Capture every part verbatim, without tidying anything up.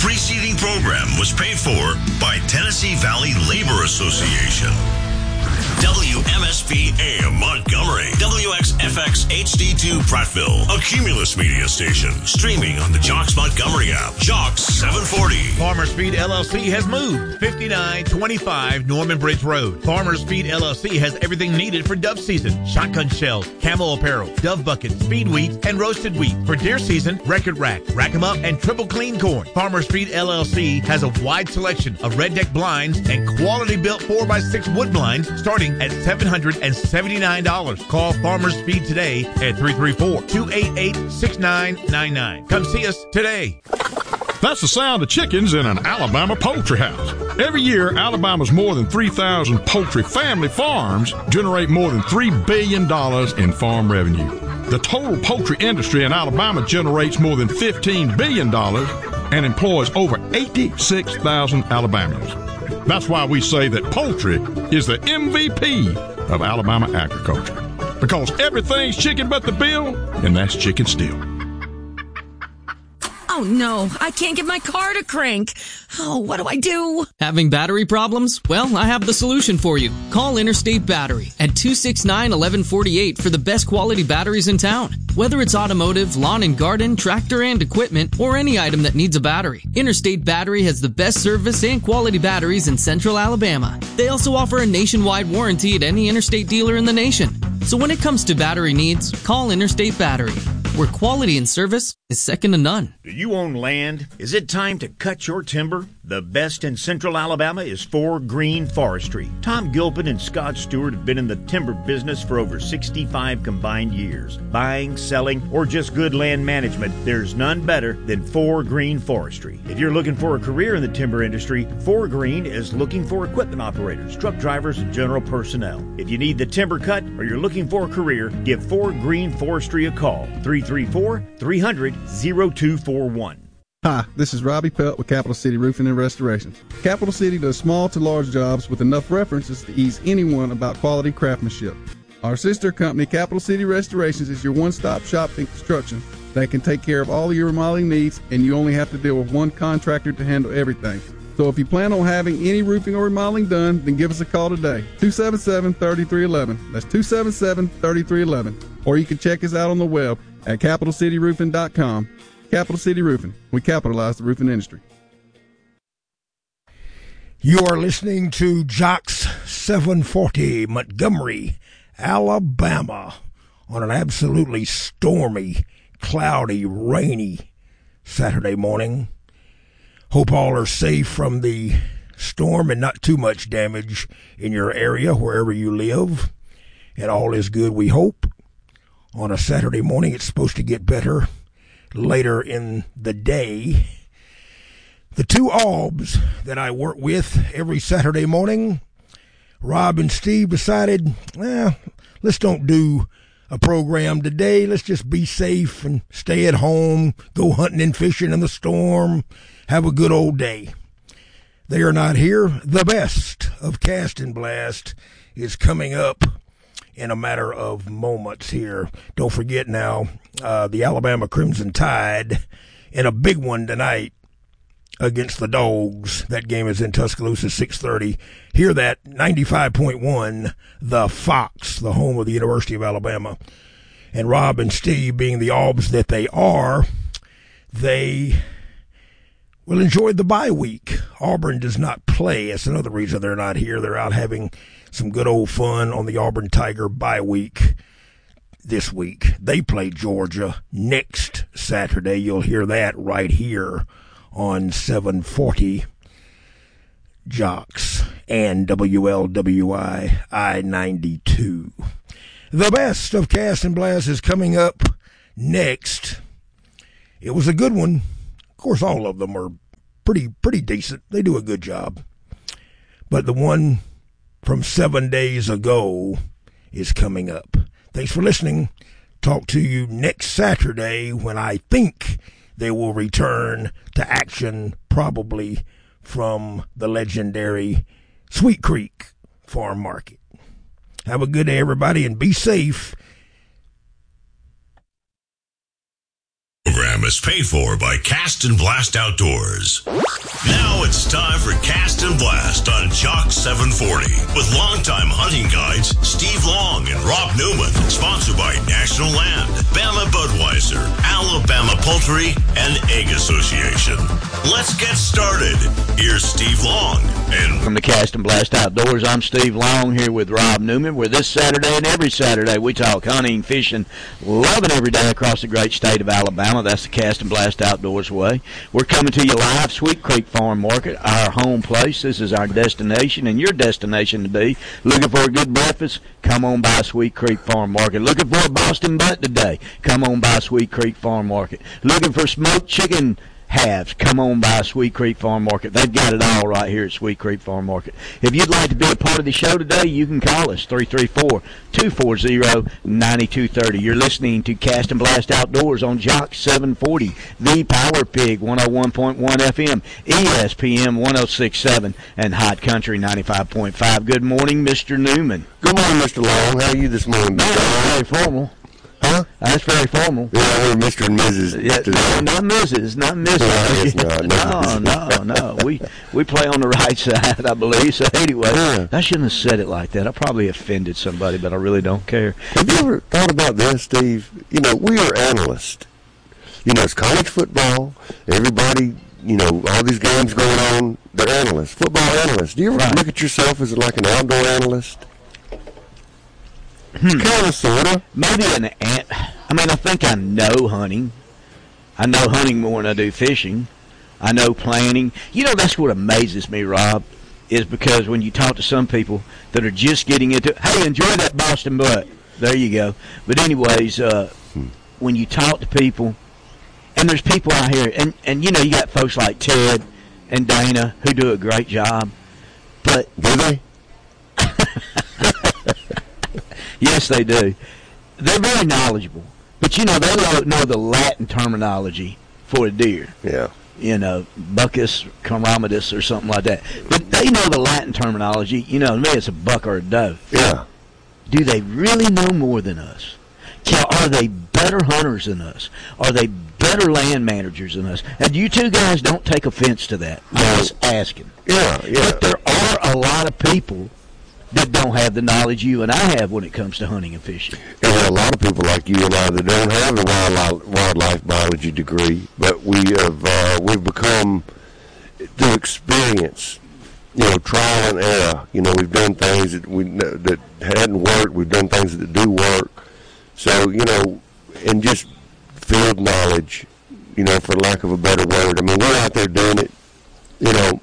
preceding program was paid for by Tennessee Valley Labor Association. W M S P A M Montgomery, W X F X H D two Prattville, a Cumulus media station, streaming on the Jocks Montgomery app. Jocks seven forty. Farmers Feed L L C has moved fifty-nine twenty-five Norman Bridge Road. Farmers Feed L L C has everything needed for dove season: shotgun shells, camel apparel, dove buckets, feed wheat, and roasted wheat. For deer season, record rack, rack 'em up, and triple clean corn. Farmers Feed L L C has a wide selection of red deck blinds and quality built four by six wood blinds starting at seven hundred seventy-nine dollars. Call Farmers Feed today at three three four, two eight eight, six nine nine nine. Come see us today. That's the sound of chickens in an Alabama poultry house. Every year, Alabama's more than three thousand poultry family farms generate more than three billion dollars in farm revenue. The total poultry industry in Alabama generates more than fifteen billion dollars and employs over eighty-six thousand Alabamians. That's why we say that poultry is the M V P of Alabama agriculture. Because everything's chicken but the bill, and that's chicken still. Oh no, I can't get my car to crank. Oh, what do I do? Having battery problems? Well, I have the solution for you. Call Interstate Battery at two six nine, one one four eight for the best quality batteries in town. Whether it's automotive, lawn and garden, tractor and equipment, or any item that needs a battery, Interstate Battery has the best service and quality batteries in Central Alabama. They also offer a nationwide warranty at any Interstate dealer in the nation. So when it comes to battery needs, call Interstate Battery, where quality and service is second to none. Do you own land? Is it time to cut your timber? The best in Central Alabama is Four Green Forestry. Tom Gilpin and Scott Stewart have been in the timber business for over sixty-five combined years. Buying, selling, or just good land management, there's none better than Four Green Forestry. If you're looking for a career in the timber industry, Four Green is looking for equipment operators, truck drivers, and general personnel. If you need the timber cut or you're looking for a career, give Four Green Forestry a call. three three four, three hundred, oh two four one. Hi, this is Robbie Pelt with Capital City Roofing and Restorations. Capital City does small to large jobs with enough references to ease anyone about quality craftsmanship. Our sister company, Capital City Restorations, is your one-stop shop in construction. They can take care of all of your remodeling needs, and you only have to deal with one contractor to handle everything. So if you plan on having any roofing or remodeling done, then give us a call today. two seven seven, three three one one. That's two seven seven, three three one one. Or you can check us out on the web at capital city roofing dot com. Capital City Roofing. We capitalize the roofing industry. You are listening to Jocks seven forty, Montgomery, Alabama, on an absolutely stormy, cloudy, rainy Saturday morning. Hope all are safe from the storm and not too much damage in your area, wherever you live. And all is good, we hope. On a Saturday morning, it's supposed to get better later in the day. The two Albs that I work with every Saturday morning, Rob and Steve, decided, well, let's don't do a program today. Let's just be safe and stay at home, go hunting and fishing in the storm, have a good old day. They are not here. The best of Cast and Blast is coming up in a matter of moments here. Don't forget now, uh, the Alabama Crimson Tide in a big one tonight against the Dogs. That game is in Tuscaloosa, six thirty. Hear that, ninety-five point one, the Fox, the home of the University of Alabama. And Rob and Steve, being the Albs that they are, they will enjoy the bye week. Auburn does not play. That's another reason they're not here. They're out having some good old fun on the Auburn Tiger bye week this week. They play Georgia next Saturday. You'll hear that right here on seven forty Jocks and W L W I I ninety-two. The best of Cast and Blast is coming up next. It was a good one. Of course, all of them are pretty pretty decent. They do a good job. But the one from seven days ago is coming up. Thanks for listening. Talk to you next Saturday when I think they will return to action, probably from the legendary Sweet Creek Farm Market. Have a good day, everybody, and be safe. Program program is paid for by Cast and Blast Outdoors. Now it's time for Cast and Blast on Jock seven forty with longtime hunting guides Steve Long and Rob Newman. Sponsored by National Land, Bama Budweiser, Alabama Poultry, and Egg Association. Let's get started. Here's Steve Long. And from the Cast and Blast Outdoors, I'm Steve Long here with Rob Newman. We're this Saturday and every Saturday we talk hunting, fishing, loving every day across the great state of Alabama. That's the Cast and Blast Outdoors way. We're coming to you live, Sweet Creek Farm Market, our home place. This is our destination and your destination to be. Looking for a good breakfast? Come on by Sweet Creek Farm Market. Looking for a Boston butt today? Come on by Sweet Creek Farm Market. Looking for smoked chicken halves? Come on by Sweet Creek Farm Market. They've got it all right here at Sweet Creek Farm Market. If you'd like to be a part of the show today, you can call us three three four, two four zero, nine two three zero. You're listening to Cast and Blast Outdoors on Jock seven forty, the Power Pig one oh one point one F M, E S P M one oh six point seven, and Hot Country ninety-five point five. Good morning, Mister Newman. Good morning, Mister Long. How are you this morning? Very formal. Huh? That's very formal. Yeah, we're Mister and Missus Yeah, no, not Missus Not Missus No, it's not. no, no, no. We we play on the right side, I believe. So anyway, yeah. I shouldn't have said it like that. I probably offended somebody, but I really don't care. Have you ever thought about this, Steve? You know, we are analysts. You know, it's college football. Everybody, you know, all these games going on, they're analysts, football analysts. Do you ever Right. look at yourself as like an outdoor analyst? Hmm. Kind of, sort of. Maybe an ant. I mean, I think I know hunting. I know hunting more than I do fishing. I know planning. You know, that's what amazes me, Rob, is because when you talk to some people that are just getting into it, hey, enjoy that Boston butt. There you go. But anyways, uh, hmm. when you talk to people, and there's people out here, and, and you know, you got folks like Ted and Dana who do a great job. But do they? Yes, they do. They're very knowledgeable. But, you know, they know the Latin terminology for a deer. Yeah. You know, buckus, chromatus, or something like that. But they know the Latin terminology. You know, to me, it's a buck or a doe. Yeah. Do they really know more than us? Are they better hunters than us? Are they better land managers than us? And you two guys don't take offense to that. I'm just asking. Yeah, yeah. But there are a lot of people that don't have the knowledge you and I have when it comes to hunting and fishing. And there are a lot of people like you and I that don't have the wildlife, wildlife biology degree, but we have uh, we've become, through experience, you know, trial and error. You know, we've done things that we that hadn't worked. We've done things that do work. So, you know, and just field knowledge, you know, for lack of a better word. I mean, we're out there doing it, you know.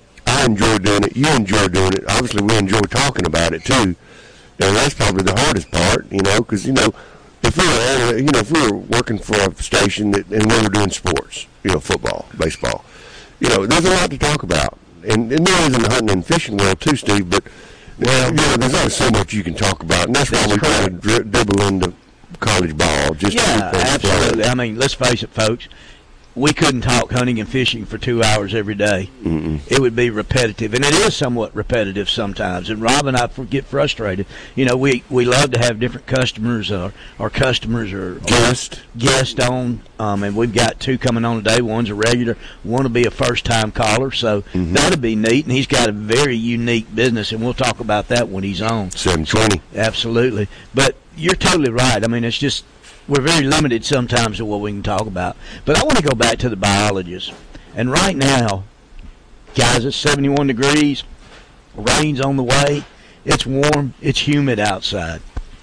I enjoy doing it. You enjoy doing it. Obviously, we enjoy talking about it, too. And that's probably the hardest part, you know, because, you know, if we were, you know, if we were working for a station that, and we were doing sports, you know, football, baseball, you know, there's a lot to talk about. And, and there is in the hunting and fishing world, too, Steve, but, well, you know, there's only so much you can talk about. And that's, that's why we kind of dri- dribble into college ball. Just yeah, to absolutely. I mean, let's face it, folks. We couldn't talk hunting and fishing for two hours every day. Mm-mm. It would be repetitive, and it is somewhat repetitive sometimes. And Rob and I get frustrated. You know, we, we love to have different customers, or, or customers or guest guest on, um, and we've got two coming on today. One's a regular, one will be a first time caller, so mm-hmm. that'll be neat. And he's got a very unique business, and we'll talk about that when he's on. seven twenty. Absolutely, but you're totally right. I mean, it's just. We're very limited sometimes to what we can talk about. But I want to go back to the biologists. And right now, guys, it's seventy-one degrees. Rain's on the way. It's warm. It's humid outside.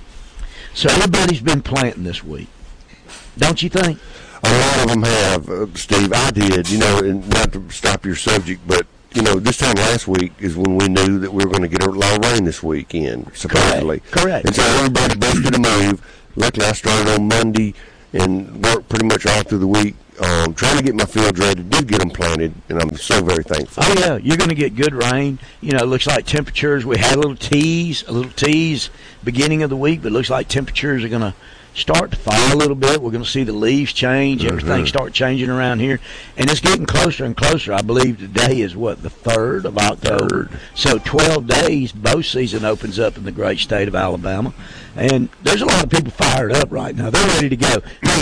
So everybody's been planting this week. Don't you think? A lot of them have, uh, Steve. I did, you know, and not to stop your subject, but, you know, this time last week is when we knew that we were going to get a lot of rain this weekend, supposedly. Correct. Correct. And so everybody busted a move. Luckily, I started on Monday and worked pretty much all through the week, um, trying to get my fields ready. Did get them planted, and I'm so very thankful. Oh, yeah. You're going to get good rain. You know, it looks like temperatures. We had a little tease, a little tease beginning of the week, but it looks like temperatures are going to start to fall a little bit. We're going to see the leaves change. Mm-hmm. Everything start changing around here. And it's getting closer and closer. I believe today is, what, the third of October? Third. So twelve days, bow season opens up in the great state of Alabama. And there's a lot of people fired up right now. They're ready to go. Hey,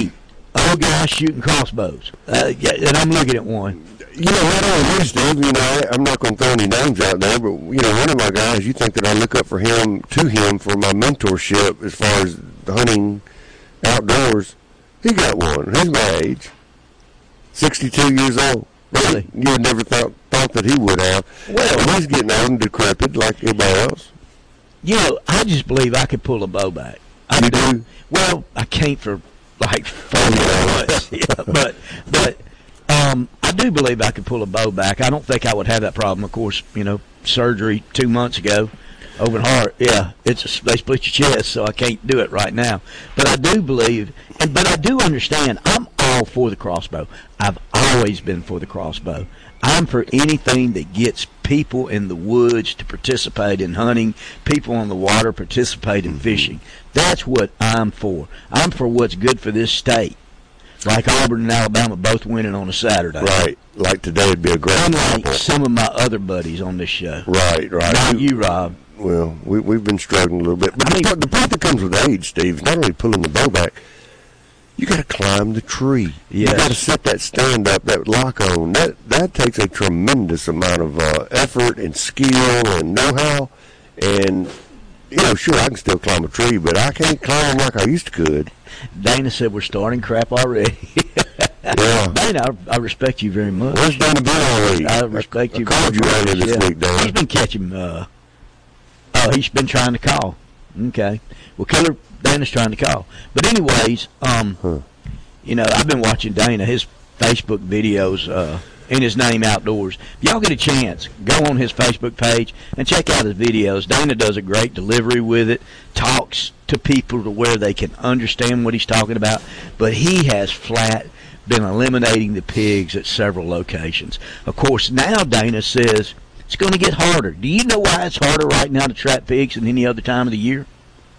old guys shooting crossbows. Uh, yeah, and I'm looking at one. You know, right on you, Steve. You know, I, I'm not going to throw any names out there, but, you know, one of my guys, you think that I look up for him, to him, for my mentorship as far as hunting outdoors. He got one. He's my age. sixty-two years old. Really? You would never thought, thought that he would have. Well, he's getting old and decrepit like everybody else. You know, I just believe I could pull a bow back. I You do? Well, I can't for like forty months. Yeah, but but um, I do believe I could pull a bow back. I don't think I would have that problem. Of course, you know, surgery two months ago, open heart. Yeah, it's a, they split your chest, so I can't do it right now. But I do believe, and but I do understand. I'm all for the crossbow. I've always been for the crossbow. I'm for anything that gets people in the woods to participate in hunting, people on the water participate in fishing. That's what I'm for. I'm for what's good for this state. Like Auburn and Alabama both winning on a Saturday. Right. Like today would be a great Unlike example. some of my other buddies on this show. Right, right. Not you, Rob. Well, we, we've been struggling a little bit. But I mean, the, part, the part that comes with age, Steve, is not only pulling the bow back, you got to climb the tree. Yes. You got to set that stand up, that lock on. That that takes a tremendous amount of uh, effort and skill and know-how. And, you know, sure, I can still climb a tree, but I can't climb them like I used to could. Dana said we're starting crap already. Yeah. Dana, I, I respect you very much. Where's Dana been all week? I respect I you. called you very earlier much. this Yeah. week, Dana. He's been catching. Uh, oh, he's been trying to call. Okay. Well, Killer Dana's trying to call. But anyways, um, Huh. you know, I've been watching Dana his Facebook videos. Uh, in his name outdoors. If y'all get a chance, go on his Facebook page and check out his videos. Dana does a great delivery with it, talks to people to where they can understand what he's talking about, but he has flat been eliminating the pigs at several locations. Of course, now Dana says it's going to get harder. Do you know why it's harder right now to trap pigs than any other time of the year?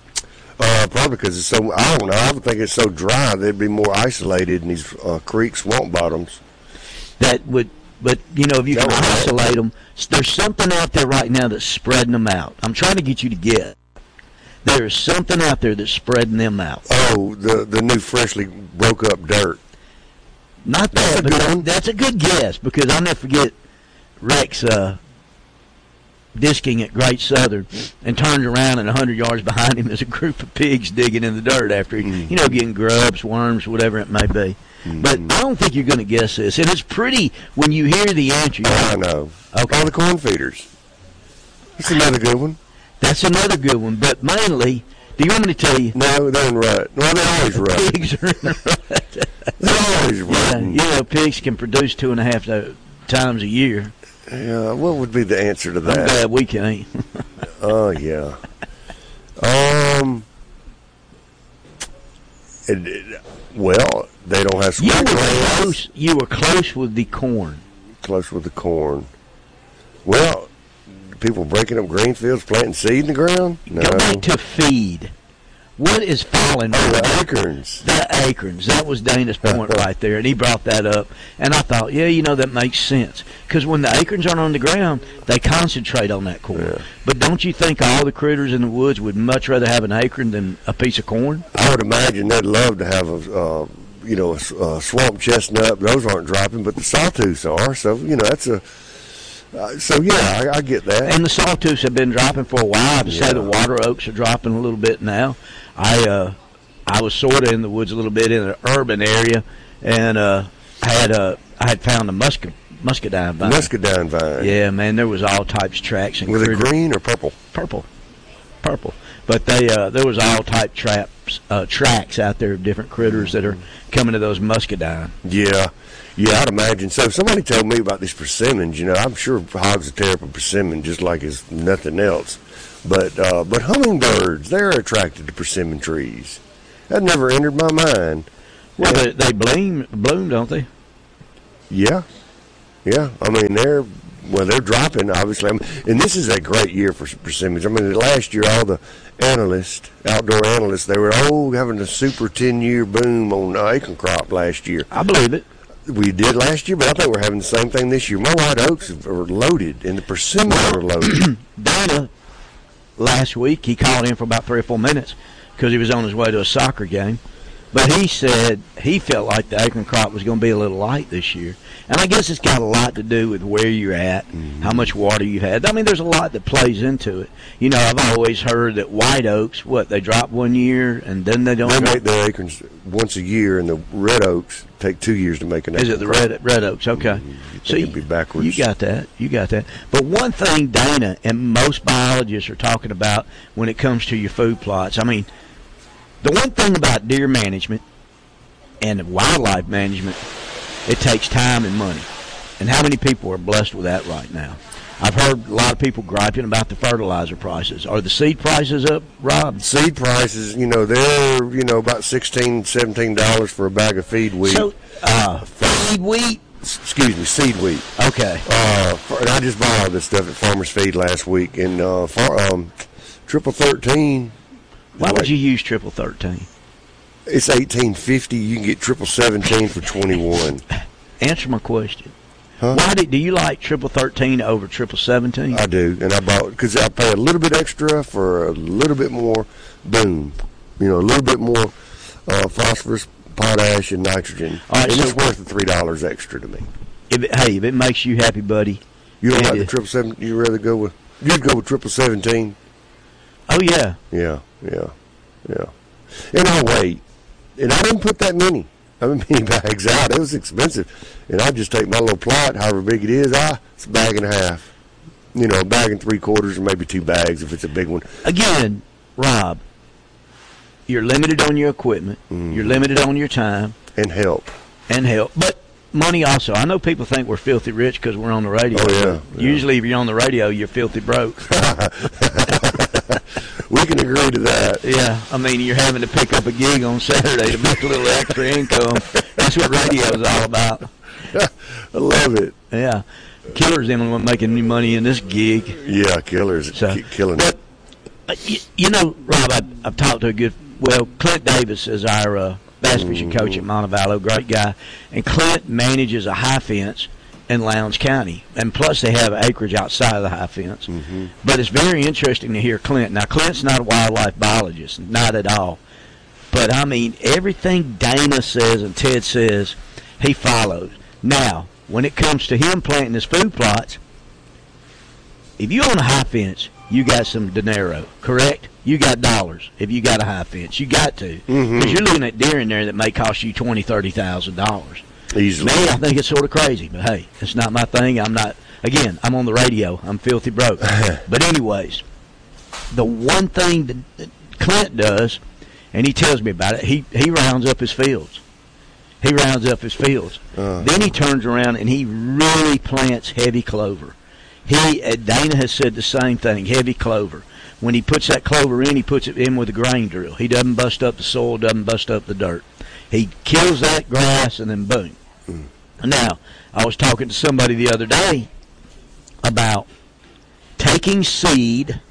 Uh, probably because it's so, I don't know, I would think it's so dry they'd be more isolated in these uh, creek swamp bottoms. That would, but you know, if you That can would help. isolate them, there's something out there right now that's spreading them out. I'm trying to get you to get. There's something out there that's spreading them out. Oh, the the new freshly broke up dirt. Not That's that, a but good that, one. that's a good guess because I'll never forget Rex uh, disking at Great Southern and turned around and a hundred yards behind him is a group of pigs digging in the dirt after he, Mm-hmm. you know, getting grubs, worms, whatever it may be. Mm-hmm. But I don't think you're going to guess this, and it's pretty when you hear the answer. you're I like, know. Okay. All the corn feeders. That's another good one. That's another good one, but mainly, do you want me to tell you? No, they're in rut. Well, they're always rut. Pigs are in a rut. They're always Yeah, rut. you know, pigs can produce two and a half uh, times a year. Yeah, what would be the answer to I'm that? glad we can't. Oh, yeah. Um, it, it- well, they don't have You were sprinkles. close. You were close with the corn. Close with the corn. Well, people breaking up green fields, planting seed in the ground? No. Go back to feed. What is falling? Oh, the acorns. The acorns. That was Dana's point right there, and he brought that up. And I thought, yeah, you know, that makes sense. Because when the acorns aren't on the ground, they concentrate on that corn. Yeah. But don't you think all the critters in the woods would much rather have an acorn than a piece of corn? I would imagine they'd love to have a, uh, you know, a, s- a swamp chestnut. Those aren't dropping, but the sawtooths are. So, you know, that's a. Uh, so yeah, I, I get that. And the sawtooths have been dropping for a while. To say Yeah. the water oaks are dropping a little bit now. I uh, I was sort of in the woods a little bit in an urban area, and uh, I had uh, I had found a musca, muscadine vine. Muscadine vine. Yeah, man, there was all types of tracks and Was it critter- green or purple? purple, purple. But they uh, there was all type traps uh, tracks out there of different critters that are coming to those muscadine. Yeah. Yeah, I'd imagine. So if somebody told me about these persimmons, you know, I'm sure hogs will tear up a persimmon just like it's nothing else. But uh, but hummingbirds, they're attracted to persimmon trees. That never entered my mind. Well, they, they bloom, bloom, don't they? Yeah. Yeah. I mean, they're, well, they're dropping, obviously. I mean, and this is a great year for persimmons. I mean, last year, all the analysts, outdoor analysts, they were, oh, having a super ten-year boom on the acorn crop last year. I believe it. We did last year, but I think we're having the same thing this year. My white oaks are loaded, and the persimmons are loaded. Dana, last week, he called in for about three or four minutes because he was on his way to a soccer game. But he said he felt like the acorn crop was going to be a little light this year. And I guess it's got a lot to do with where you're at, mm-hmm. how much water you had. I mean, there's a lot that plays into it. You know, I've always heard that white oaks, what, they drop one year and then they don't They drop? make their acorns once a year, and the red oaks take two years to make an acorn. Is it the red red oaks? Okay. Mm-hmm. You So it'd be backwards. You got that. You got that. But one thing Dana and most biologists are talking about when it comes to your food plots, I mean, the one thing about deer management and wildlife management, it takes time and money. And how many people are blessed with that right now? I've heard a lot of people griping about the fertilizer prices. Are the seed prices up, Rob? Seed prices, you know, they're, you know, about sixteen dollars, seventeen dollars for a bag of feed wheat. So, uh, feed wheat? Excuse me, seed wheat. Okay. Uh, for, and I just bought all this stuff at Farmer's Feed last week. And uh, for, um, Triple Thirteen. Why would you use Triple Thirteen? It's eighteen fifty. You can get Triple Seventeen for twenty-one. Answer my question. Huh? Why did, do you like Triple Thirteen over Triple Seventeen? I do, and I bought because I pay a little bit extra for a little bit more boom. You know, a little bit more uh, phosphorus, potash, and nitrogen. All right, and so it's worth the three dollars extra to me. If it, hey, if it makes you happy, buddy. You don't and like the it- Triple Seven? You rather go with? You'd go with Triple Seventeen. Oh yeah. Yeah, yeah, yeah. And I'll wait. And I didn't put that many. I mean, many bags out. It was expensive. And I just take my little plot, however big it is. Ah, it's a bag and a half. You know, a bag and three quarters, or maybe two bags if it's a big one. Again, Rob, you're limited on your equipment. Mm. You're limited on your time And help. and help, but money also. I know people think we're filthy rich because we're on the radio. Oh, yeah, but yeah. Usually, if you're on the radio, you're filthy broke. We can agree to that. Yeah, I mean, you're having to pick up a gig on Saturday to make a little extra income. That's what radio's all about. I love it. Yeah. Killer's the only one making any money in this gig. Yeah, Killer's So, ki- killing but, it. but you, you know, Rob, I've, I've talked to a good, well, Clint Davis is our uh, bass fishing coach at Montevallo, great guy. And Clint manages a high fence in Lowndes County. And plus they have acreage outside of the high fence. Mm-hmm. But it's very interesting to hear Clint. Now, Clint's not a wildlife biologist, not at all. But, I mean, everything Dana says and Ted says, he follows. Now, when it comes to him planting his food plots, if you own a high fence, you got some dinero, correct? You got dollars if you got a high fence. You got to. Because Mhm. you're looking at deer in there that may cost you twenty thousand dollars, thirty thousand dollars. Easily. Me, I think it's sort of crazy, but hey, it's not my thing. I'm not, again, I'm on the radio. I'm filthy broke. But anyways, the one thing that that Clint does, and he tells me about it, he, he rounds up his fields. He rounds up his fields. Uh. Then he turns around and he really plants heavy clover. He, uh, Dana has said the same thing, heavy clover. When he puts that clover in, he puts it in with a grain drill. He doesn't bust up the soil, doesn't bust up the dirt. He kills that grass and then boom. Mm. Now, I was talking to somebody the other day about taking seed,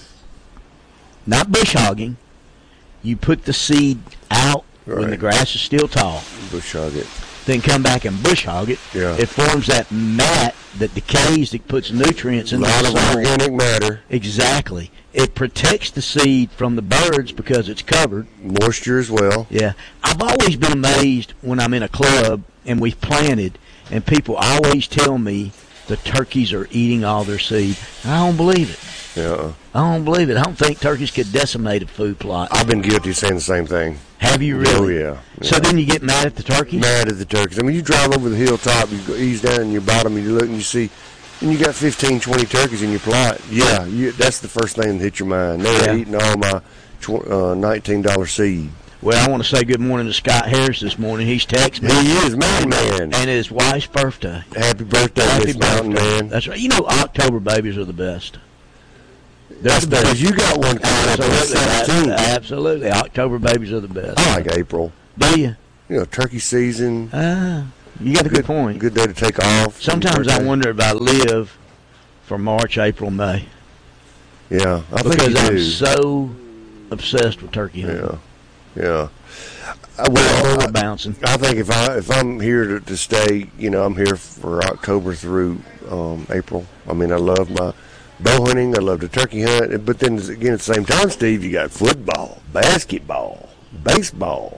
not bush hogging. You put the seed out when Right. the grass is still tall. Bush hog it. Then come back and bush hog it. Yeah. It forms that mat that decays, that puts nutrients A in the lot of soil. organic matter. Exactly. It protects the seed from the birds because it's covered. Moisture as well. Yeah. I've always been amazed when I'm in a club and we've planted and people always tell me the turkeys are eating all their seed. I don't believe it. Yeah. I don't believe it. I don't think turkeys could decimate a food plot. I've been guilty of saying the same thing. Have you really? Oh, yeah. So yeah. then you get mad at the turkeys? Mad at the turkeys. I mean, you drive over the hilltop, you go, ease down in your bottom, and you look and you see, and you got fifteen, twenty turkeys in your plot. Yeah, you, that's the first thing that hit your mind. They're Yeah. eating all my tw- uh, nineteen dollars seed. Well, I want to say good morning to Scott Harris this morning. He's texted me. He is, man, man. And his wife's birthday. Happy birthday, Happy Miss Mountain birthday. Man. That's right. You know, October babies are the best. They're That's the best. because you got one coming up on the Absolutely. seventeenth. Absolutely. October babies are the best. I like April. Do you? You know, turkey season. Ah, you got a good, point. Good day to take off. Sometimes I Birthday. wonder if I live for March, April, May. Yeah, I think Because you I'm do. so obsessed with turkey hunting. Yeah, yeah. Uh, well, We're I, bouncing. I think if I if I'm here to, to stay, you know, I'm here for October through um, April. I mean, I love my bow hunting. I love the turkey hunt. But then again, at the same time, Steve, you got football, basketball, baseball.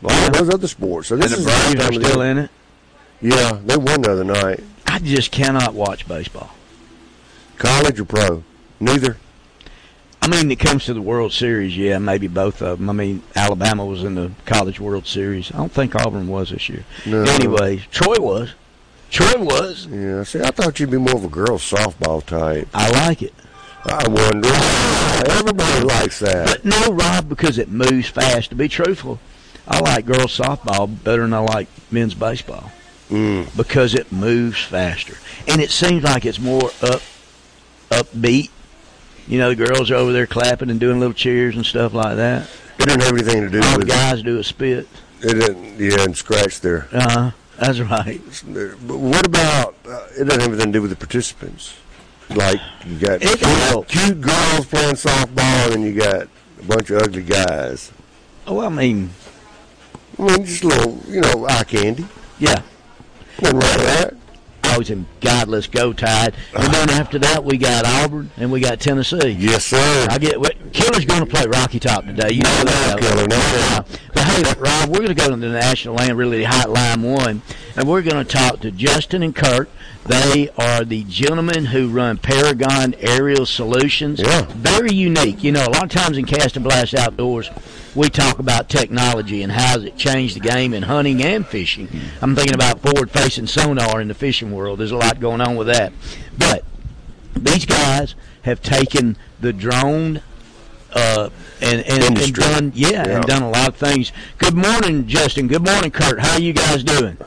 all those other sports. So this and is the Braves are still in it? Yeah, they won the other night. I just cannot watch baseball. College or pro? Neither. I mean, it comes to the World Series, yeah, maybe both of them. I mean, Alabama was in the College World Series. I don't think Auburn was this year. No. Anyway, Troy was. Troy was. Yeah, see, I thought you'd be more of a girls' softball type. I like it. I wonder. Everybody likes that. But no, Rob, because it moves fast. To be truthful, I like girls' softball better than I like men's baseball mm. because it moves faster. And it seems like it's more up, upbeat. You know, the girls are over there clapping and doing little cheers and stuff like that. It didn't have anything to do All with the guys do a spit. It didn't, yeah, and scratch there. Uh-huh. That's right. But what about, uh, it doesn't have anything to do with the participants. Like, you got It cute, cute girls playing softball, and you got a bunch of ugly guys. Oh, I mean... I mean, just a little, you know, eye candy. Yeah. Nothing wrong with that. I was in Godless Go Tide. And then after that, we got Auburn, and we got Tennessee. Yes, sir. I get Killer's going to play Rocky Top today. You know that. Killer, no. But hey, Rob, we're going to go to the National Land Really Hotline one, and we're going to talk to Justin and Kurt. They are the gentlemen who run Paragon Aerial Solutions. Yeah. Very unique. You know, a lot of times in Cast and Blast Outdoors, we talk about technology and how has it changed the game in hunting and fishing. I'm thinking about forward-facing sonar in the fishing world. There's a lot going on with that. But these guys have taken the drone uh, and, and, and done, yeah, yeah, and done a lot of things. Good morning, Justin. Good morning, Kurt. How are you guys doing?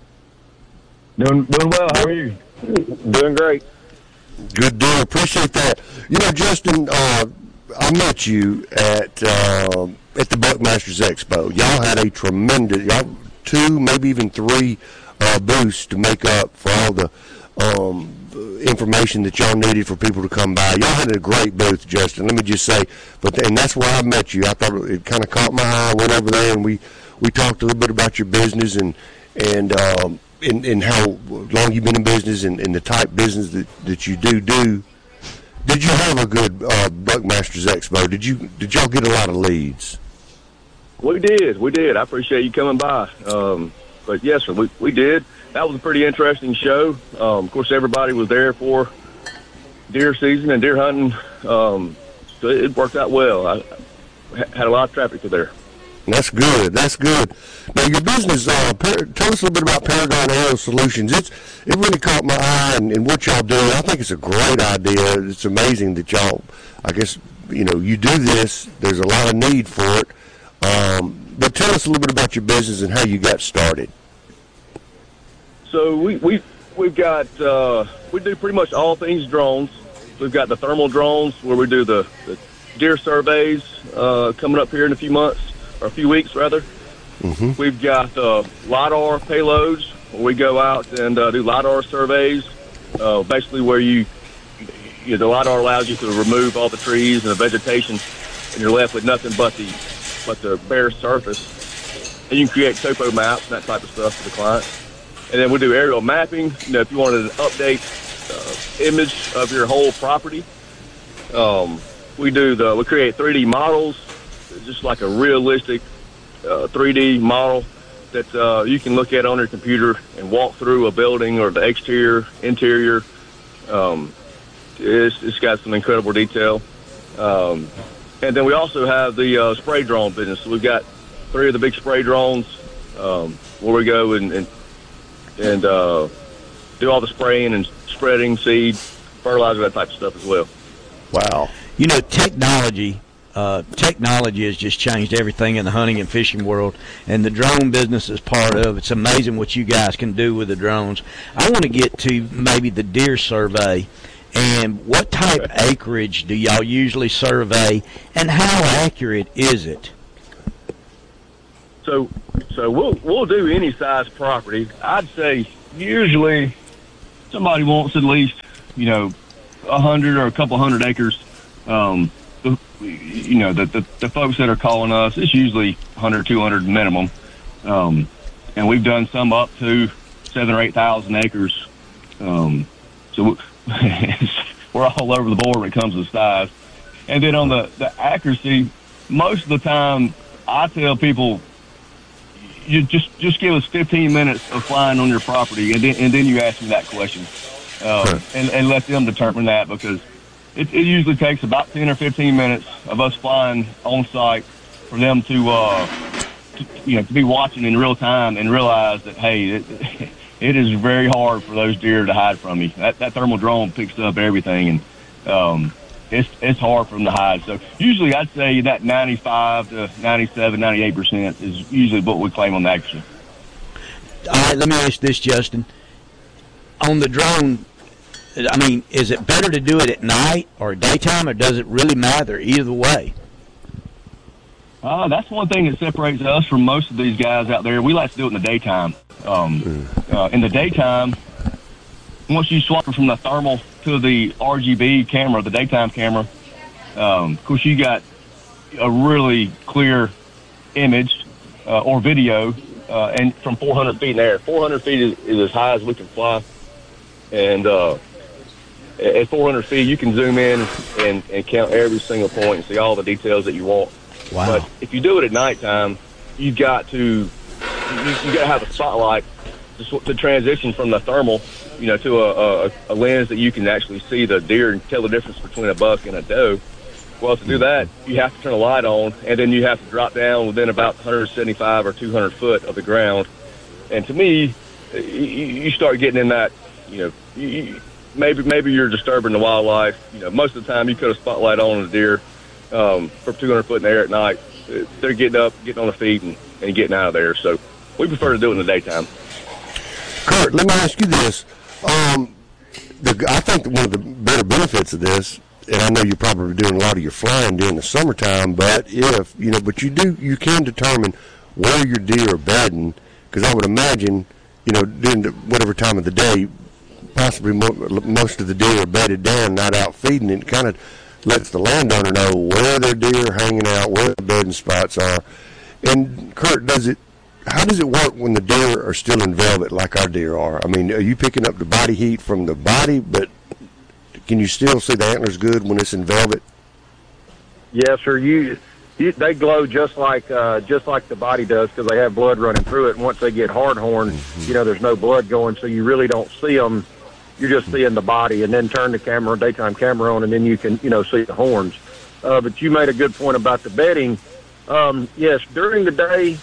Doing doing well. How are you? Doing great. Good deal. Appreciate that. You know, Justin, uh, I met you at uh, at the Buckmasters Expo. Y'all had a tremendous, y'all two, maybe even three uh, booths to make up for all the um, information that y'all needed for people to come by. Y'all had a great booth, Justin. Let me just say, but and that's where I met you. I thought it, it kind of caught my eye. I went over there and we, we talked a little bit about your business and and. Um, And, and how long you've been in business and, and the type of business that, that you do do. Did you have a good uh, Buckmasters Expo? Did you did y'all get a lot of leads? We did, we did. I appreciate you coming by. Um, but yes, sir, we we did. That was a pretty interesting show. Um, of course, everybody was there for deer season and deer hunting, um, so it, it worked out well. I had a lot of traffic to there. That's good. That's good. Now, your business, uh, par- tell us a little bit about Paragon Aerial Solutions. It's It really caught my eye and, and what y'all do. I think it's a great idea. It's amazing that y'all, I guess, you know, you do this. There's a lot of need for it. Um, but tell us a little bit about your business and how you got started. So we, we, we've got, uh, we do pretty much all things drones. We've got the thermal drones where we do the, the deer surveys uh, coming up here in a few months. Or a few weeks, rather. Mm-hmm. We've got uh, LiDAR payloads where we go out and uh, do LiDAR surveys, uh, basically where you, you know, the LiDAR allows you to remove all the trees and the vegetation, and you're left with nothing but the but the bare surface. And you can create topo maps and that type of stuff for the client. And then we do aerial mapping. You know, if you wanted an update uh, image of your whole property, um, we do the we create three D models. Just like a realistic uh, three D model that uh, you can look at on your computer and walk through a building or the exterior, interior. Um, it's, it's got some incredible detail. Um, and then we also have the uh, spray drone business. So we've got three of the big spray drones um, where we go and and, and uh, do all the spraying and spreading, seed, fertilizer, that type of stuff as well. Wow. You know, technology... Uh, technology has just changed everything in the hunting and fishing world, and the drone business is part of it. It's amazing what you guys can do with the drones. I want to get to maybe the deer survey, and what type of acreage do y'all usually survey, and how accurate is it? So, so we'll we'll do any size property. I'd say usually somebody wants at least, you know, a hundred or a couple hundred acres. Um, You know, the, the the folks that are calling us, it's usually one hundred, two hundred minimum. Um, and we've done some up to seven or eight thousand acres. Um, so we're all over the board when it comes to size. And then on the, the accuracy, most of the time I tell people, you just just give us fifteen minutes of flying on your property, and then and then you ask me that question, uh, and and let them determine that, because it, it usually takes about ten or fifteen minutes of us flying on site for them to, uh, to you know to be watching in real time and realize that, hey, it, it is very hard for those deer to hide from me. That that thermal drone picks up everything, and um, it's it's hard for them to hide. So usually I'd say that ninety-five to ninety-seven, ninety-eight percent is usually what we claim on the accuracy. All right, let me ask this, Justin. On the drone, I mean, is it better to do it at night or daytime, or does it really matter either way? Uh, that's one thing that separates us from most of these guys out there. We like to do it in the daytime. Um, uh, in the daytime, once you swap it from the thermal to the R G B camera, the daytime camera, um, of course you got a really clear image uh, or video, uh, and from four hundred feet in the air. four hundred feet is, is as high as we can fly, and uh, at four hundred feet you can zoom in and, and count every single point and see all the details that you want. Wow. But if you do it at nighttime, you've got to you, you got to have a spotlight to, to transition from the thermal, you know, to a, a, a lens that you can actually see the deer and tell the difference between a buck and a doe. Well, to do that, you have to turn a light on, and then you have to drop down within about one seventy-five or two hundred foot of the ground. And to me, you, you start getting in that, you know, you, maybe maybe you're disturbing the wildlife. You know, most of the time you put a spotlight on a deer um, from two hundred foot in the air at night. They're getting up, getting on their feet, and, and getting out of there. So we prefer to do it in the daytime. Kurt, let me ask you this. Um, the, I think one of the better benefits of this, and I know you're probably doing a lot of your flying during the summertime, but if, you know, but you do, you can determine where your deer are bedding, because I would imagine, you know, during the, whatever time of the day, possibly mo- most of the deer are bedded down, not out feeding. It kind of lets the landowner know where their deer are hanging out, where the bedding spots are. And Kurt, does it, how does it work when the deer are still in velvet like our deer are? I mean, are you picking up the body heat from the body, but can you still see the antlers good when it's in velvet? Yes, sir. You, you they glow just like uh, just like the body does, because they have blood running through it. And once they get hard horned, mm-hmm. you know, there's no blood going, so you really don't see them. You're just mm-hmm. seeing the body, and then turn the camera, daytime camera on, and then you can, you know, see the horns. Uh, but you made a good point about the bedding. Um, yes, during the day,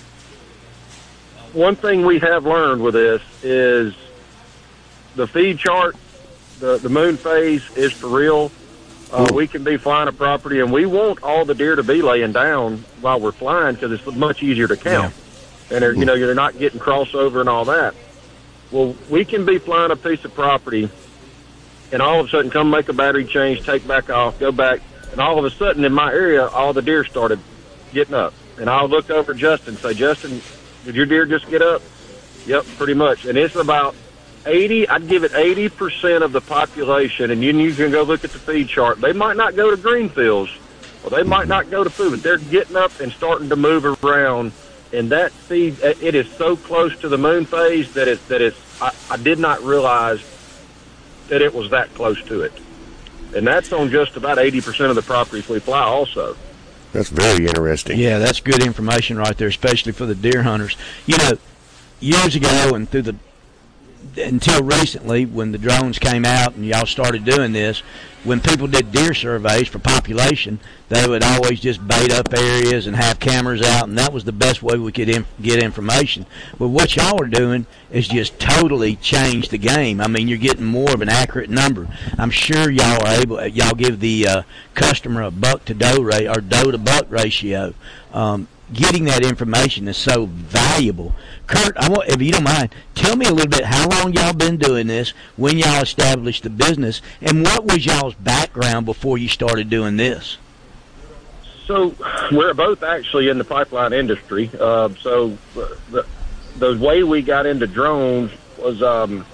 one thing we have learned with this is the feed chart. The, the moon phase is for real. Uh, we can be flying a property, and we want all the deer to be laying down while we're flying, because it's much easier to count. Yeah. And, they're, you know, you're not getting crossover and all that. Well, we can be flying a piece of property, and all of a sudden come make a battery change, take back off, go back, and all of a sudden in my area, all the deer started getting up. And I'll look over at Justin and say, Justin, did your deer just get up? Yep, pretty much. And it's about eighty, I'd give it eighty percent of the population, and you, you can go look at the feed chart. They might not go to green fields, or they might not go to food, but they're getting up and starting to move around. And that feed, it is so close to the moon phase that it that it's. I, I did not realize that it was that close to it, and that's on just about eighty percent of the properties we fly. Also, that's very interesting. Yeah, that's good information right there, especially for the deer hunters. You know, years ago and through the until recently, when the drones came out and y'all started doing this, when people did deer surveys for population, they would always just bait up areas and have cameras out, and that was the best way we could inf- get information. But what y'all are doing is just totally change the game. I mean, you're getting more of an accurate number. I'm sure y'all are able. Y'all give the uh, customer a buck to doe rate or doe to buck ratio. Um, Getting that information is so valuable. Kurt, I want, if you don't mind, tell me a little bit how long y'all been doing this, when y'all established the business, and what was y'all's background before you started doing this? So we're both actually in the pipeline industry. Uh, so the, the way we got into drones was um,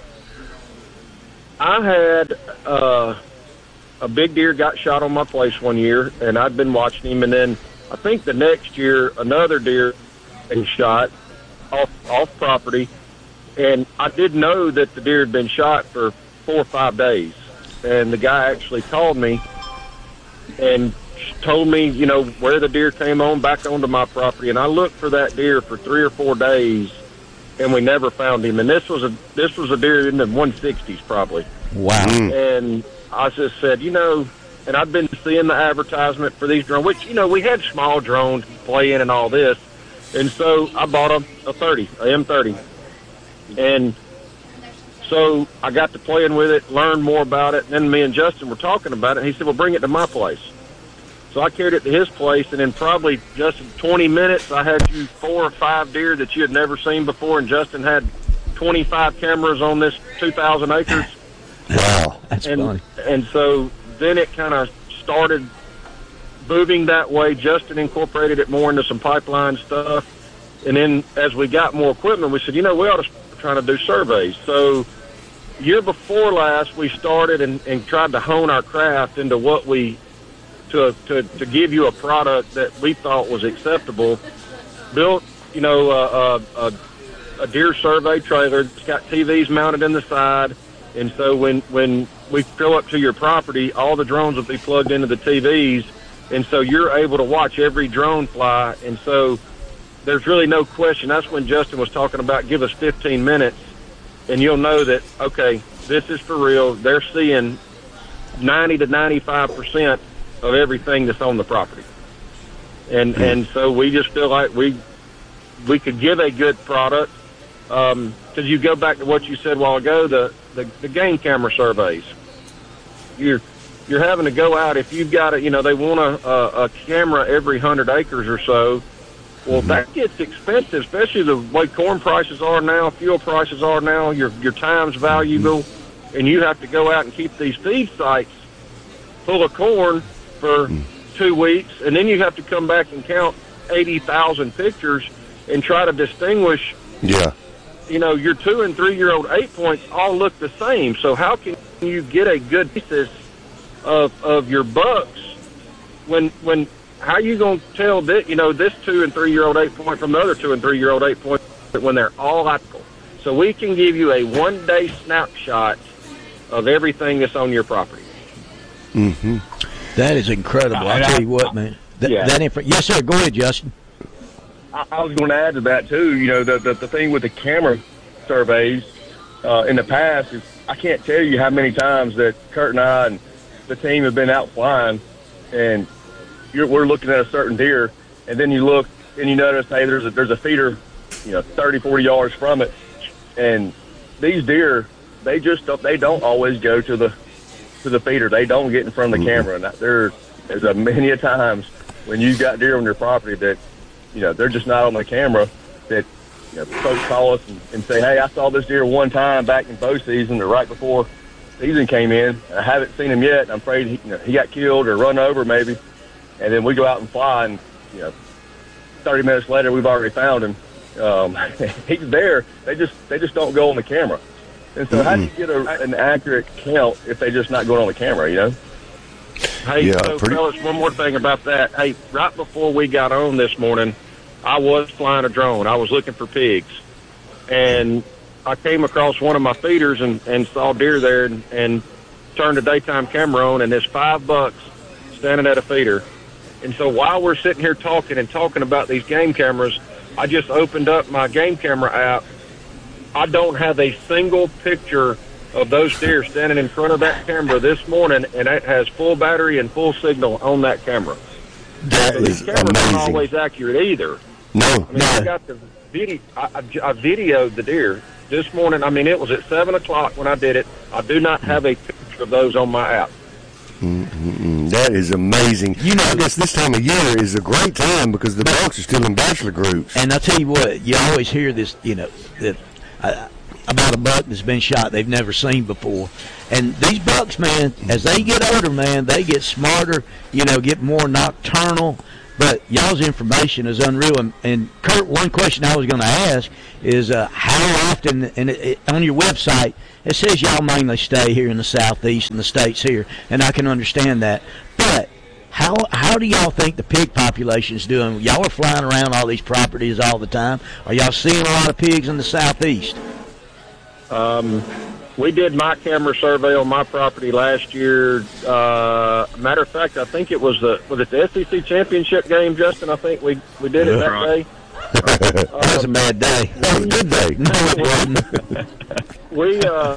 I had uh, a big deer got shot on my place one year, and I'd been watching him, and then I think the next year, another deer was shot off off property, and I didn't know that the deer had been shot for four or five days. And the guy actually called me and told me, you know, where the deer came on back onto my property, and I looked for that deer for three or four days, and we never found him. And this was a this was a deer in the one sixties probably. Wow. And I just said, you know, and I'd been seeing the advertisement for these drones, which, you know, we had small drones playing and all this. And so I bought a, a thirty, a M thirty. And so I got to playing with it, learned more about it, and then me and Justin were talking about it, and he said, well, bring it to my place. So I carried it to his place, and in probably just twenty minutes, I had you four or five deer that you had never seen before, and Justin had twenty-five cameras on this two thousand acres. Wow, that's and, funny. And so then it kind of started moving that way. Justin incorporated it more into some pipeline stuff. And then as we got more equipment, we said, you know, we ought to start trying to do surveys. So year before last, we started and, and tried to hone our craft into what we, to, to, to give you a product that we thought was acceptable. Built, you know, a, a, a deer survey trailer. It's got T Vs mounted in the side. And so when, when we fill up to your property, all the drones will be plugged into the T Vs. And so you're able to watch every drone fly. And so there's really no question. That's when Justin was talking about give us fifteen minutes, and you'll know that, okay, this is for real. They're seeing ninety to ninety-five percent of everything that's on the property. And mm. and so we just feel like we we could give a good product. Because um, you go back to what you said a while ago, the, the, the game camera surveys. You're you're having to go out if you've got a, you know, they want a, a, a camera every hundred acres or so. Well, mm-hmm. that gets expensive, especially the way corn prices are now, fuel prices are now. Your your time's valuable, mm-hmm. and you have to go out and keep these feed sites full of corn for mm-hmm. two weeks, and then you have to come back and count eighty thousand pictures and try to distinguish. Yeah. You know, your two and three year old eight points all look the same. So how can you get a good basis of of your bucks when when how you gonna tell that, you know, this two and three year old eight point from the other two and three year old eight point when they're all identical? So we can give you a one day snapshot of everything that's on your property. Mm-hmm. That is incredible. I'll tell you what, man. That, yeah. that inf- yes, sir. Go ahead, Justin. I, I was going to add to that too. You know, the the, the thing with the camera surveys uh, in the past is I can't tell you how many times that Kurt and I and the team have been out flying, and you're, we're looking at a certain deer, and then you look and you notice, hey, there's a, there's a feeder, you know, thirty, forty yards from it, and these deer, they just don't, they don't always go to the to the feeder. They don't get in front of the camera, and there there's a many a times when you've got deer on your property that, you know, they're just not on the camera, that, you know, folks call us and, and say, hey, I saw this deer one time back in bow season or right before season came in. I haven't seen him yet. I'm afraid he, you know, he got killed or run over maybe. And then we go out and fly, and, you know, thirty minutes later we've already found him. Um, he's there. They just they just don't go on the camera. And so mm-hmm. how do you get a, an accurate count if they're just not going on the camera, you know? Hey, yeah, so pretty- fellas, one more thing about that. Hey, right before we got on this morning, I was flying a drone. I was looking for pigs. And I came across one of my feeders and, and saw deer there and, and turned a daytime camera on, and there's five bucks standing at a feeder. And so while we're sitting here talking and talking about these game cameras, I just opened up my game camera app. I don't have a single picture of those deer standing in front of that camera this morning, and it has full battery and full signal on that camera. That so is these cameras amazing. aren't always accurate either. No, I mean, no. I got the video. I, I, I videoed the deer this morning. I mean, it was at seven o'clock when I did it. I do not have a picture of those on my app. Mm-mm-mm. That is amazing. You know, I guess this time of year is a great time because the bucks are still in bachelor groups. And I'll tell you what, you always hear this, you know, that uh, about a buck that's been shot they've never seen before. And these bucks, man, as they get older, man, they get smarter, you know, get more nocturnal. But y'all's information is unreal. And, and Kurt, one question I was going to ask is uh, how often, and it, it, on your website, it says y'all mainly stay here in the southeast and the states here, and I can understand that. But how how do y'all think the pig population is doing? Y'all are flying around all these properties all the time. Are y'all seeing a lot of pigs in the southeast? Um, we did my camera survey on my property last year. Uh, matter of fact, I think it was the was it the S E C championship game, Justin? I think we, we did it that right. day. That was a bad day. That was a good day. No, it wasn't. We uh,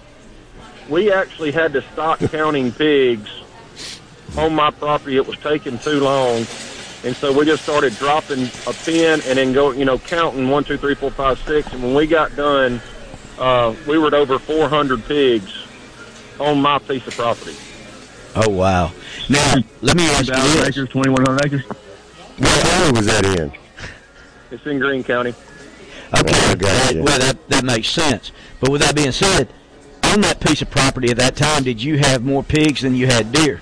we actually had to stop counting pigs on my property. It was taking too long, and so we just started dropping a pin and then go, you know, counting one, two, three, four, five, six. And when we got done, uh, we were at over four hundred pigs on my piece of property. Oh wow! Now let me ask you this: acres, twenty-one hundred acres. What county was that in? It's in Greene County. Okay, Oh, I got that, you. well that that makes sense. But with that being said, on that piece of property at that time, did you have more pigs than you had deer?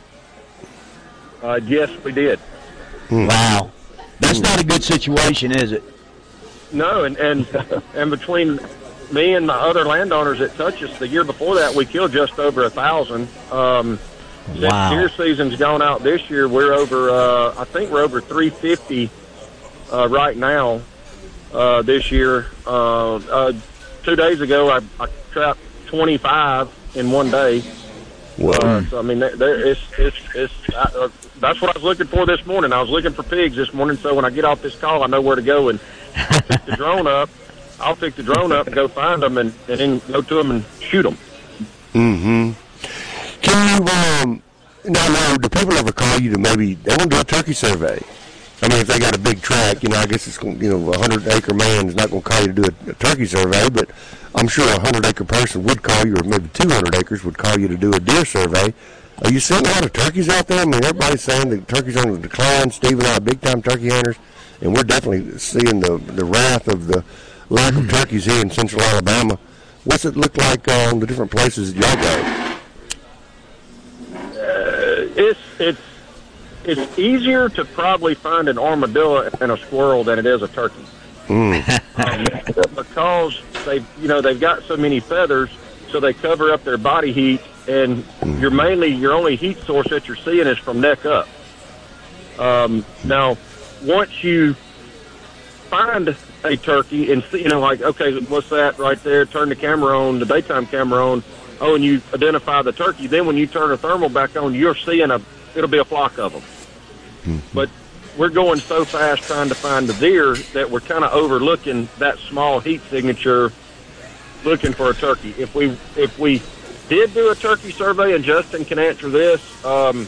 Uh, yes, we did. Hmm. Wow, that's not a good situation, is it? No, and and and between me and my other landowners that touched us, the year before that, we killed just over a thousand. Um, since Wow. deer season's gone out this year, we're over. Uh, I think we're over three fifty uh, right now. Uh, this year, uh, uh, two days ago, I, I trapped twenty-five in one day. Well, Uh, so I mean, there, there- it's it's it's. Uh, that's what I was looking for this morning. I was looking for pigs this morning, so when I get off this call, I know where to go. And I'll pick the drone up. I'll pick the drone up and go find them, and, and then go to them and shoot them. mm-hmm. Can you, um, now, now, do people ever call you to maybe, they want to do a turkey survey? I mean, if they got a big tract, you know, I guess it's, gonna- you know, a hundred-acre man is not going to call you to do a, a turkey survey, but I'm sure a hundred-acre person would call you, or maybe two hundred acres would call you to do a deer survey. Are you seeing a lot of turkeys out there? I mean, everybody's saying the turkeys are on the decline. Steve and I are big-time turkey hunters, and we're definitely seeing the, the wrath of the lack of turkeys here in central Alabama. What's it look like uh, on the different places that y'all go? Uh, it's it's it's easier to probably find an armadillo and a squirrel than it is a turkey. Mm. Um, because they, you know, they've got so many feathers, so they cover up their body heat, and Mm. you're mainly your only heat source that you're seeing is from neck up. Um, now, once you find a turkey and see, you know, like, okay, what's that right there? Turn the camera on, the daytime camera on. Oh, and you identify the turkey. Then when you turn the thermal back on, you're seeing a, it'll be a flock of them. Mm-hmm. But we're going so fast trying to find the deer that we're kind of overlooking that small heat signature, looking for a turkey. If we if we did do a turkey survey, and Justin can answer this, um,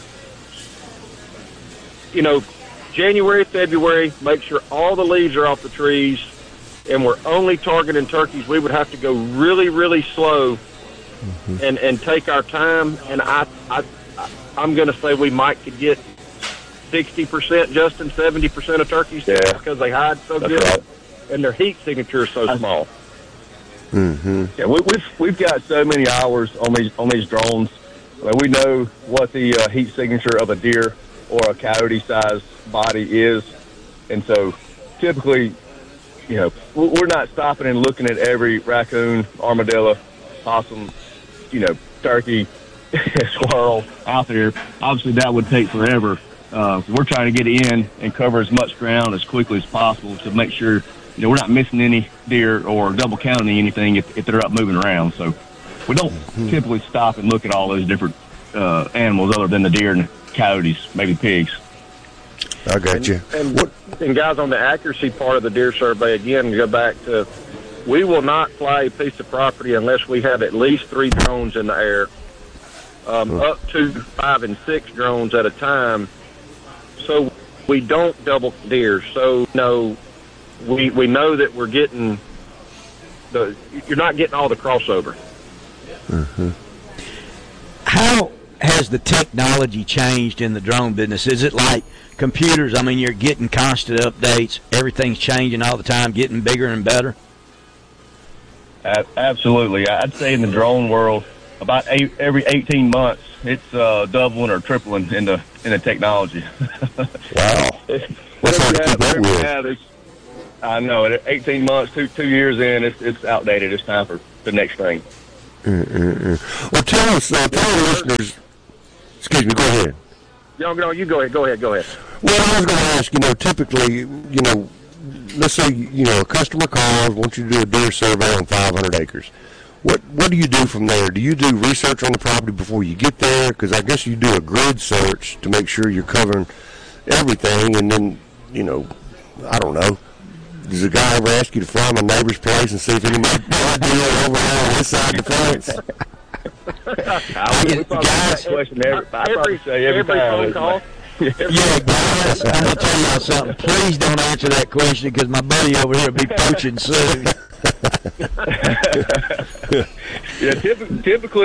you know, January, February, make sure all the leaves are off the trees, and we're only targeting turkeys. We would have to go really, really slow mm-hmm. and, and take our time. And I, I, I'm going to say we might could get sixty percent, Justin, seventy percent of turkeys Yeah. because they hide so That's good, right. and their heat signature is so small. Mm-hmm. Yeah, we, we've we've got so many hours on these on these drones. I mean, we know what the uh, heat signature of a deer or a coyote-sized body is, and so typically, you know, we- we're not stopping and looking at every raccoon, armadillo, possum, you know, turkey, squirrel out there. Obviously, that would take forever. Uh, we're trying to get in and cover as much ground as quickly as possible to make sure, you know, we're not missing any deer or double counting anything if, if they're up moving around. So we don't mm-hmm. typically stop and look at all those different uh, animals other than the deer and the coyotes, maybe pigs. I got you. And, and, and guys, on the accuracy part of the deer survey, again, go back to, we will not fly a piece of property unless we have at least three drones in the air, um, huh. up to five and six drones at a time. So we don't double deer. So no, we we know that we're getting the. You're not getting all the crossover. Mm-hmm. How has the technology changed in the drone business? Is it like computers? I mean, you're getting constant updates. Everything's changing all the time, getting bigger and better. Absolutely, I'd say in the drone world, about eight, every eighteen months, it's uh, doubling or tripling in the in the technology. Wow, what's hard to keep up with? Have, it's, I know. At eighteen months, two two years in, it's it's outdated. It's time for the next thing. Mm-mm-mm. Well, tell us, uh, tell our listeners. Excuse me. Go ahead. No, no, you go ahead. Go ahead. Go ahead. Well, I was going to ask. You know, typically, you know, let's say you know a customer calls, wants you to do a deer survey on five hundred acres. What what do you do from there? Do you do research on the property before you get there? Because I guess you do a grid search to make sure you're covering everything, and then, you know, I don't know. Does a guy ever ask you to fly my neighbor's place and see if anybody might be over there on this side of the fence? I would, we probably guys, that question every, I probably say every, every phone call. Yeah, guys, I'm going to tell y'all something. Please don't answer that question because my buddy over here will be poaching soon. Yeah, typically, typically